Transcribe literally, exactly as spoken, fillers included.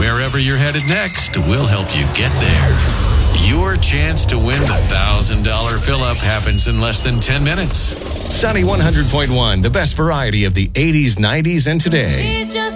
wherever you're headed next, we'll help you get there. Your chance to win the one thousand dollars fill-up happens in less than ten minutes. Sunny one hundred point one, the best variety of the eighties, nineties, and today.